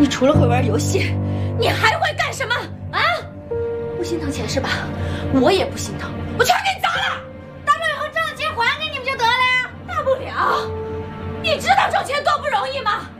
你除了会玩游戏，你还会干什么啊？不心疼钱是吧？我也不心疼，我全给你砸了。大不了以后挣的钱还给你们就得了呀。大不了，你知道挣钱多不容易吗？